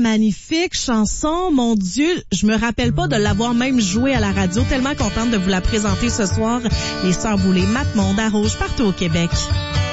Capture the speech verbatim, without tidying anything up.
magnifique chanson, mon Dieu, je me rappelle pas de l'avoir même jouée à la radio, tellement contente de vous la présenter ce soir. Les Sœurs Boulay, Matt Monde à Rouge, partout au Québec.